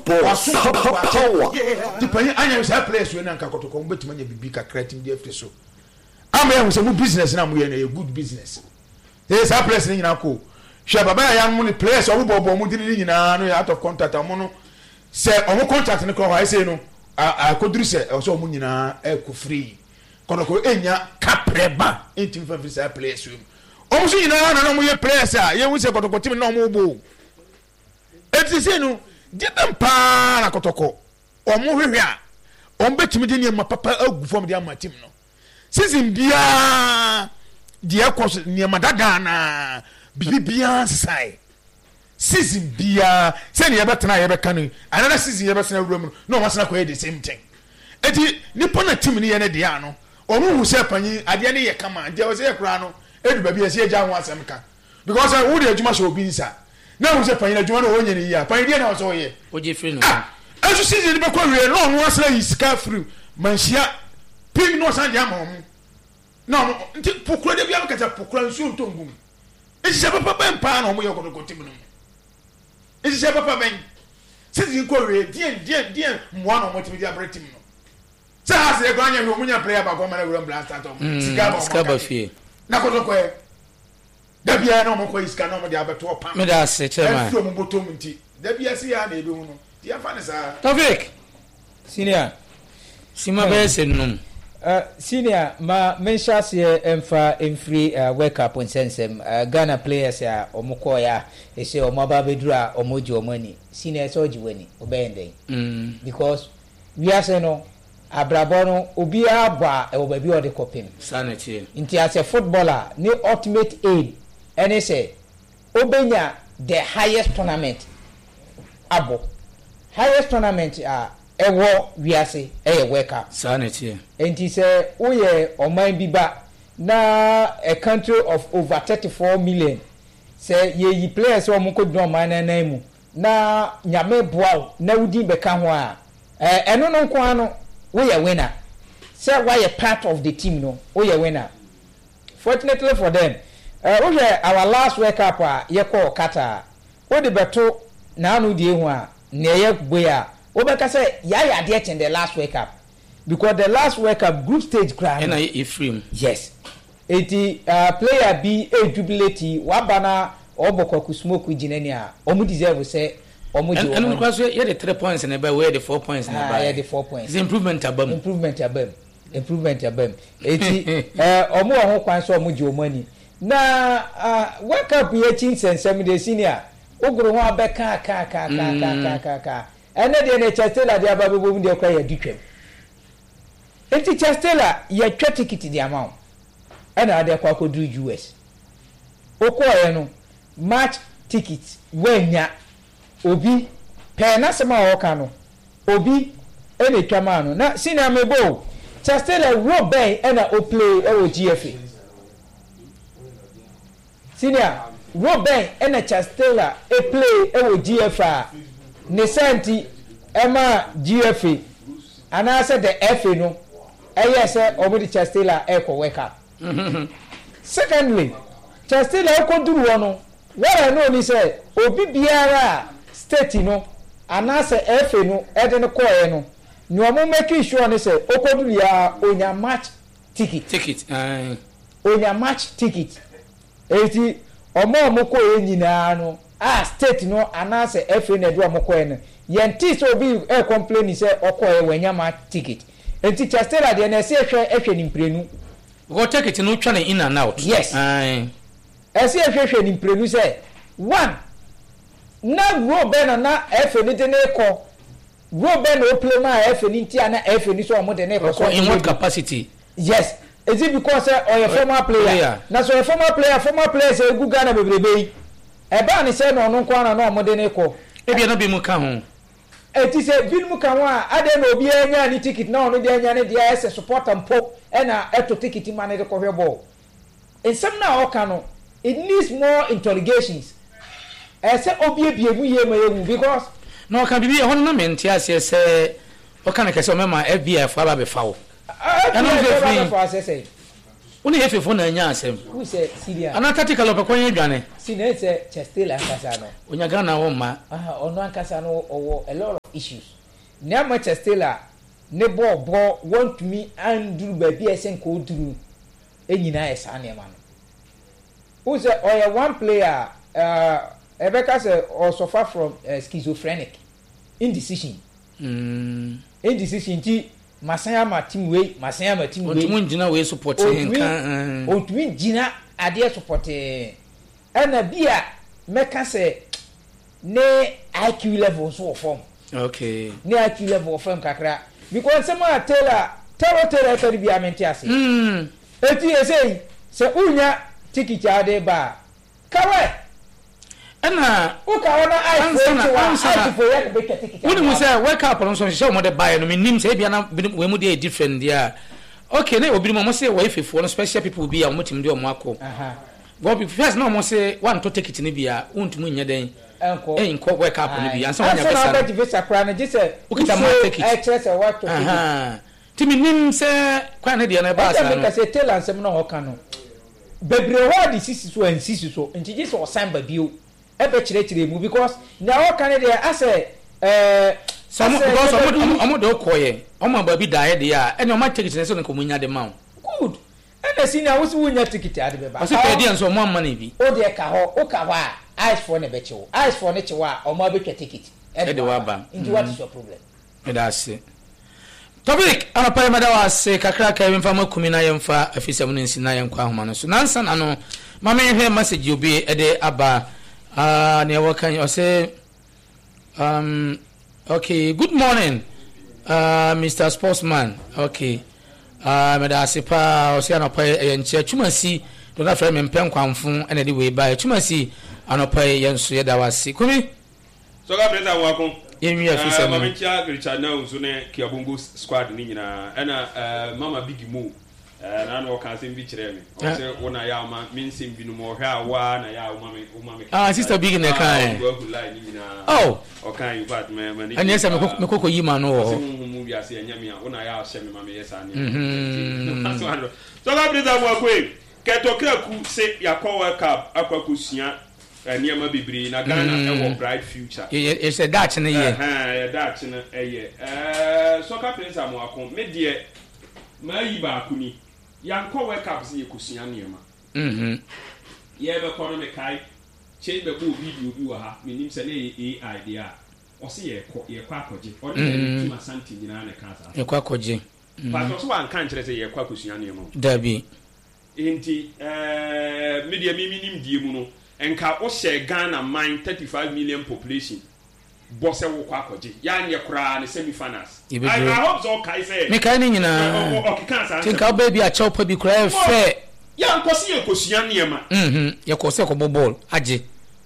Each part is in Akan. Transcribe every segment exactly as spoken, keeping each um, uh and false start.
sports power depending anya say players we na nka kotoko mbetuma nya bibi ka creative dey after so am ya say mu business na mu ye na a good business there is a players ni nyina ko hwe baba ya yan mu ni players obo bobo mu dini nyina no out of contract am no say omo contract ni ko ha say no a koduru say so omo nyina e ko free kotoko enya kapreba intim fa free say players we omo so nyina na no mu ye players a ye hu say kotoko team na omo bo eti say no Didn't pa na kotoko. Omo hwehwe a. Ombetimi de ne papa agu fom de amatim no. Season bia de akos ne madada na bibia sai. Season bia se ne yebetena yebeka no. Another season yebetena wuro no wasna ko the same thing. Eti nipo na team ne ye ne de ano. Omo hu se panyi ade ne ye kama. De o se kura no. Edu ba bia se agya ho asem ka. Because I would adwuma so obi nsa. Na wo se panyina dwuma no wonye ne yi a panyina na wo so ye oje free no aso season be ko we no no asra yi ska free manhia ping no san dia ma mu na nti pokura de bia mkata pokura nsu ntongum isi se papa ben pa na mo ye ko ko tim no isi se papa ben season ko we dien dien dien mo na mo tim dia bretim no se ha se ko anya we munya player ba ko ma na we blaster to sika ba sika ba fie na ko ko e Dabia no mo ko iska no mo de abeto opa. Me da se chema. Afi mo botom nti. Dabia se ya na ebe hu no. Dia fa ne sa. Tofik. Senior. Sima be se num. Uh senior ma mensha se emfa emfree uh, wake up on sensem uh, Ghana players ya omukọ ya e se omo ba bedura omoji omani. Senior so jiwani obeyenden. Mm. Because we are say no abrabo no obi agba e oba bi o de kopim. Sanity. Nti as a footballer ni ultimate aim and they say obenya the highest tournament abo highest tournament ah uh, ewo wiase eh wake up sanity and he say oye oman biba na a country of over thirty-four million say ye yi players o mo ko dun man na na mu na nyame boa na wudi beka ho a eh eno no nko ano we winner say why a part of the team no we winner fortunately for them uh, we our last World Cup a ye call Qatar we the beto na anu die ho a na ye boya we be ka say ya ya de in the last World Cup because the last World Cup group stage grand na Ephraim yes eti uh, player B a jubilate wa bana oboko ku smoke jinani a omu deserve say omu je and because ye the three points na ba we the four points na ba ye the four points is improvement abam improvement abam improvement abam eti eh omu ho kwan so omu je omani na uh, World Cup ye chin sensem de senior ogoro ho abeka ka ka ka ka ka ka ene de ne Chestela de ababebo mu de kwa ye ditwem eti Chestela ye twa ticket de amount ena ade kwa kodu U S okoye no match ticket wenya obi pe na sema oka no obi ene twama no na senior mebo Chestela Robin ena o play e o G F A senior Robin ena Chestela e play e o G F A ne senti ema G F A ana se the F A no eye se obi Chestela e ko wake up secondly Chestela e ko duru wono where no ni say obi biara state no ana se F A no e de no ko e no ni o mo make sure ni say okoduru ya onya match ticket ticket eh onya match ticket eti omo omo ko e nyina no ah state no ana se F A na do omo ko e no yenti so obi e complain say okọ e wanya match ticket enti Chestela de na se ehwe ehwe ni mprenu go ticket no twa na in and out yes eh ese ehwe ehwe ni mprenu say one na Robin na F A ni de na ko Robin o play ma F A ni ti ana F A ni so omo de na ko so in what capacity yes is it because uh, or a former player, player. Na so a former player former player say good Ghana bebrebe e ba ni say no no kwa na no omo de na ko e bia no bi mu ka ho e ti say bi mu ka ho a ade na obi anya ni ticket na ono de anya ne de as support and pop e na eto ticket man de ko hwe ball in some na o ka no it needs more interrogations e say obi ebie mu ye ma ye because no ka bibi e ho na menti ase se o ka na kese o mema F B I fa ba be fa wo ana no fe fi Uni hefe fo na anya asem. Who say Syria? Ana tactical opekwan adwane. Sine say Chestela ankasa no. Onya Ghana wo ma. Ah, ono ankasa no owo a lot issues na Manchester la ne ball ball want me andrew baby esen ko duru enyina esa na ma no who's a or one player uh Rebecca say or suffer from uh, schizophrenic indecision mm indecision ti masanya ma team way masanya ma team way ontumi ngina we support nka ontumi ngina ade support ana bia meka say ne I Q level so form okay ne I Q level form kakra because some are Taylor Taylor Taylor can be amentiase mm eti say say unya ticket ade ba kawe ana uka wana iPhone answer for yak be ticket woni mu say wake up on so show mo de buy no minim say bia na we mu dey different there okay na obi mo say we fefo no special people be a mo tim de o mo akọ aha but first na mo say one to ticket ni bia untumu nya den enko enko wake up ni bia ansa wonya besa na visa pra na jise ukita ma ticket I trust a what to aha timi nim say kwa na de na ba sa no because say tell ansem no ho ka no bebre ho di sisi so and sisi so nti jise o san ba bio e be kire kire mu because na ho ka ne de ase eh some because omo omo do koye omo ba bi dae de a ene omo ticket ne so ne ko munya de ma good ene senior wo si wonya ticket ade be ba o se pedi enso omo amma na bi o de ka ho o ka wa ice for ne be chewo ice for ne chewa omo abetwa ticket e de wa ba into what is your problem e da se topic ana pa meda wa se kakra ka yemfa makumi na yemfa afisa mu nsi na yenkwa homa no so nansa na no mama hwe message obi e de aba ah ne wo kan o se um okay good morning uh Mister Sportsman okay ah meda se pa o se ana pa yenche twumasi do na fra me mpen kwanfo ene de we ba twumasi ana pa yenso ye da wase kumi so ga brenda wako yemi afisa mama ntia Richard na uzo ne Kiabongo squad ni nyina ena mama Big Mo na na oka sem bi kire me o se wona ya ma min sem bi no mo hwa wa na ya o mama o mama ah sister Big ne kan oh okay you but me me ani esa me kokko yima no ho mu bi ase anya me a wona ya hye me mama yesa ni so ga brenda wako keto kraku se yakwa cup akwa kusua eniema bibiri na Ghana e wo bright future it's a Dutch na ye eh eh Dutch na eye eh soccer players amwako me de ma yi ba akuni yanko world cup se yekusua niema mhm ye be kono me kai che be bo video bi wa ha menim se na A I dia o se ye ko ye kwa akoje o de ma santi nyina na kasa ye kwa akoje pa to so wan kan kire se ye kwa kusua niema dabi enti eh media mi minim die mu no enka o share Ghana mine thirty-five million population bosse wo kwa akoje ya nye kura ne semi finals I, I hope so kai say me kai ni nyina o kika san think how baby a chow pa bi kura fe ya nkosi ekosua niema mhm ye ko se ko ball age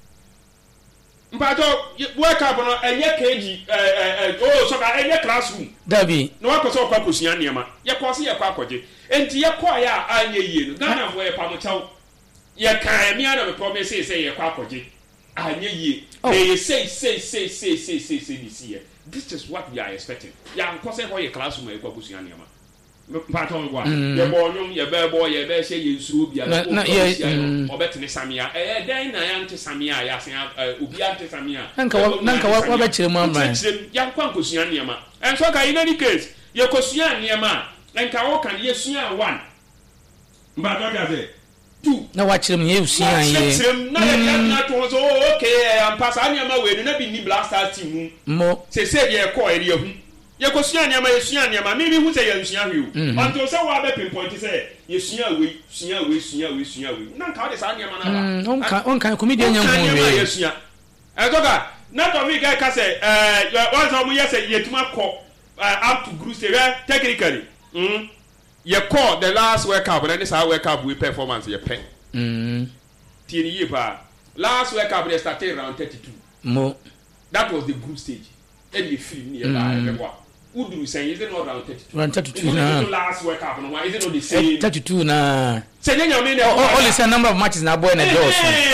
mpato work up no enye kg eh eh oh so ka enye classroom dabi no wa ko se kwa kosua niema ye ko se ye kwa akoje enti ye kwa ya anye yie no Ghana fo ye pa mo chaw ye kan mi ana me promise say ye kwa akoje anye yie they say say say say say say say this year this is what we are expecting ya nko say ho ye classroom ye kwa kosua niema mpato ngwa ye bo nyum ye be bo ye be she ye nsuro bia na ye obetene samia eh den na ya nte samia ya se obi ante samia nanka nanka wa ba kire mu amran ya nkwa nkosua niema enso ka in any case ye kosua niema enka wo kan ye sua one mpato ga say two na wa kire mu ye sua ye na ye na to so okay am pass niema we no na bi ni blaster team mo se se ye ko ere hu ye kosua niema ye sua niema mi mi hu se ye sua hwe o until say wa be pinpoint say ye sua we sua we sua we sua we na ka o de sa niema na ba on kan on kan comedian yan hu we ye sua e to ka na to mi ga ka say eh wa so mu ye say ye tuma ko up to group stage technically mm ye call the last world cup and this our world cup we performance ye pen mm tie ye pa last world cup they started round thirty-two mo that was the group stage and you feel ni ye ba e kwa uduru say is it not round thirty-two round thirty-two na last world cup no why is it not the same thirty-two na say nya me na only say number of matches na boy na dos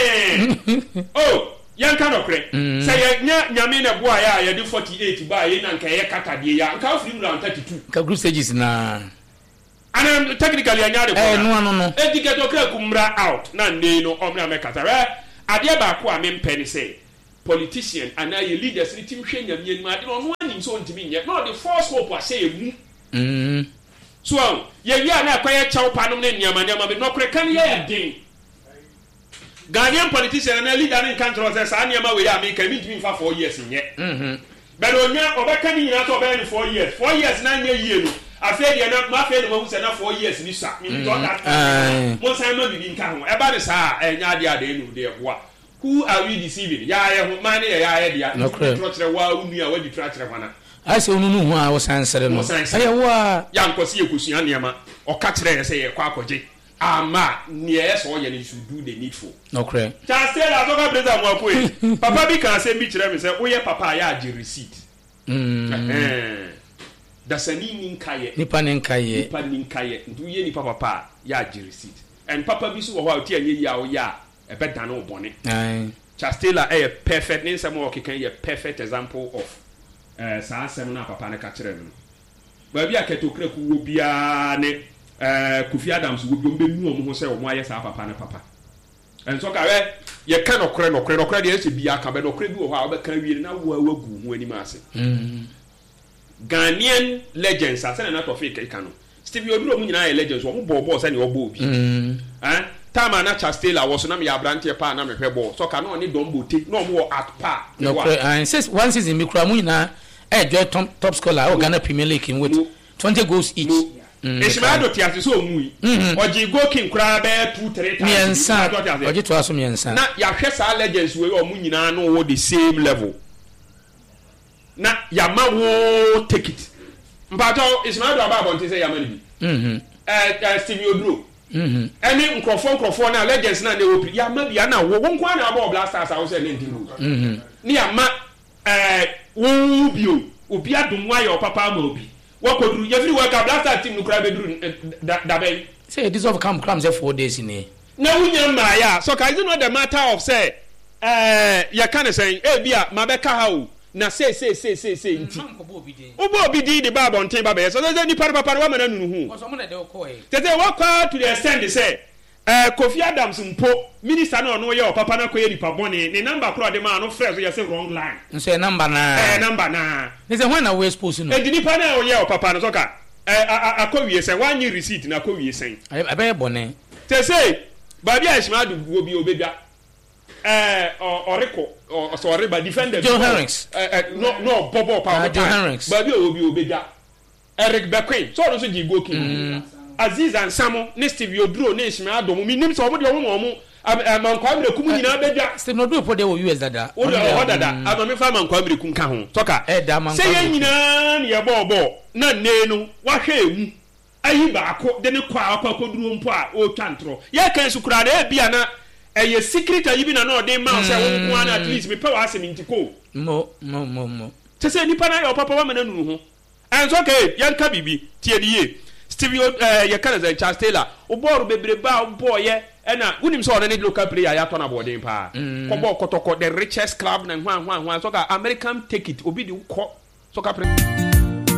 oh yan kind of correct say nya nya me na boy ya ye do forty-eight ba ye na nka ye kata de ya nka free round thirty-two ka group stages na and technically anya de eh no no no e dike to kra kumra out na nei no omra me kata re ade ba ko a me mpeni say politician and now your leaders ni team hwe nyamye ma de no anim so ntimi nye no the force hope ase emu mm so ye wi ana akwaya chaw panom ne nyama nyama be no kre kan ye den Ghanaian politician and leader in country say sa nyama we ya me kan mi ntimi fa four years nye mhm but onya obeka ni nyina to be ni four years four years na nye yie no afei de na ma afei de mo se na four years ni sa mi to that mo san ma bibi nka ho e ba de sa enya ade ade nu de ho who are we deceiving ya ya ho man ya ya dia no tro kire wa unu ya wa di tra kire hwana I say unu nu ho a wo san sere no aye wa ya nkosi yekusua niam o ka kire se ye kwa akoje ama ne so ye ne should do the needful no kre just tell us about brother mo apoe papa bi kan say bi kire me say wo ye papa ya agi receipt mm eh dasani ninkaye nipa ninkaye nipa ninkaye ndu ye nipa papa ya agi receipt and papa bi so wo ha oti anye ya wo ya e be dan no bone ai Chastela a perfect name some work can a perfect example of uh sa asem na papa na ka kire no ba bia ketokra ku wo bia ne eh Kofi Adams wo bi ombe nu omo ho se omo aye sa papa na papa en so ka we ye ka no kre no kre no kre de se bia ka be no kre bi wo ha wo be kan wi na wo awagu ho ani ma ase mm Ghanaian legends asena na to fake ka no Stevie Oduro mu nyina ye legends wo mo bo bo se ne obo obi mm eh Tama na Chastela was na me abrante pa na me hwebo so ka no ni don bote no mo at pa no and since one season me kura mu nyina eh joy top, top scorer o Ghana Premier League in with twenty goals each Ishmael do tiase so mu yi oji go king kura be two three times miensa oji to aso miensa na ya hwe sa legends we o mu nyina no wo the same level na ya ma wo take it mpato Ishmael do aba bonte say ya ma ni bi mhm eh Stevie Oduro mhm any nkrofo nkrofo na legends na na wo ya ma bia na wo wonko na aba Blasters a wo say ninety ru mhm ni ya ma eh wo bio obi adom wa ya papa ma obi wo koduru every work Blasters team no kra be duru da be say this of come come say four days in here na wunya ma ya so ka is not the matter of say eh ya kan say eh bia ma be ka ha o na say say say say say nti obo obi di the baba on ba be so say ni par papa wa ma na nunu hu so mo na de ko e tete wa kwa to the extent say eh Kofi Adams mpo minister na no ye o papa na ko ye ripa bone ni number kro de ma no fresh ye say wrong line nso number na eh number na ni say when na we expose no e di nipa na o ye o papa no so ka eh akowie say wan ye receipt na akowie sen e be bone te say ba bia Ishmael do wo bi obedwa eh oriko o so oriba defender Joe Henricks eh no no bobo pa Joe Henricks ba bia obi obedwa Eric Bequin so no so ji go king Aziz Ansamo ne Stevie Oduro ne Ishmael Adom mi nim so mo de wo mo amankwa mrekum nyina bedwa Steve no do po de wo U S dada o de ho dada amame fa amankwa mrekum ka ho toka se ye nyina ne ye bobo na nenu wa hwe emu ayi ba ko de ne kwa akwa koduro mpo a o twantro ye kan su kura na bia na eye secret ayi bi na no de ma o se wo nko na at least me pe wa asemi ntiko mo mo mo mo se se nipa na ye papa wa ma na nunu ho and so okay yanka bibi tie de ye Stevie eh ye kana za Chastela o boru bebreba o boye ena unim so on any local player ya turn aboard pa ko bo kotoko the richest club na hwan hwan hwan so ka American take it obi di ko so ka